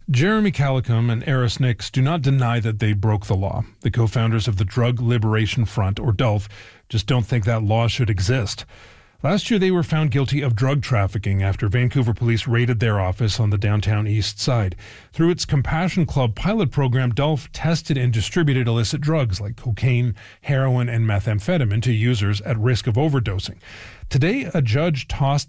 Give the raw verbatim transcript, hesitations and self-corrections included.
Jeremy Calicum and Eris Nix do not deny that they broke the law. The co-founders of the Drug Liberation Front, or D U L F, just don't think that law should exist. Last year, they were found guilty of drug trafficking after Vancouver police raided their office on the downtown east side. Through its Compassion Club pilot program, D U L F tested and distributed illicit drugs like cocaine, heroin, and methamphetamine to users at risk of overdosing. Today, a judge tossed